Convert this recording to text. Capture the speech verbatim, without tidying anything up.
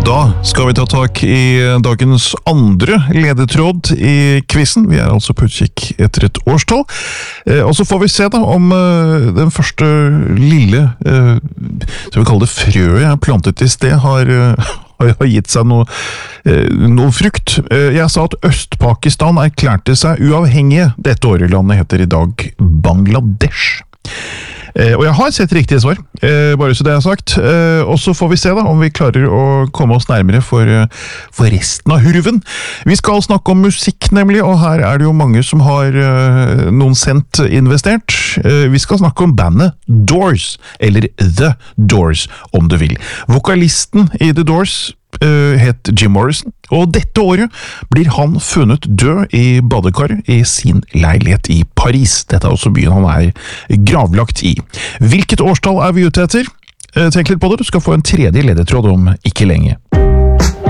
Da skal vi ta tak i dagens andre ledetråd i quizen. Vi er altså på utkikk etter et årstall. Eh, og så får vi se da om eh, den første lille, eh, så vi kaller det frøet jeg plantet i sted, har, eh, har gitt seg noe, eh, noe frukt. Eh, jeg sa at Øst-Pakistan erklærte seg uavhengige. Dette året landet heter i dag Bangladesh. Eh, og jeg har sett riktige svar, eh, bare så det er sagt. Eh, og så får vi se da om vi klarer å komme oss nærmere for, eh, for resten av hurven. Vi skal snakke om musikk nemlig, og her er det jo mange som har eh, noen cent investert. Eh, vi skal snakke om bandet Doors, eller The Doors om du vil. Vokalisten i The Doors Uh, het Jim Morrison, og dette året blir han funnet død i badekaret i sin leilighet i Paris. Dette er også byen han er gravlagt i. Hvilket årstall er vi ute etter? Uh, tenk litt på det, du skal få en tredje ledetråd om ikke lenge.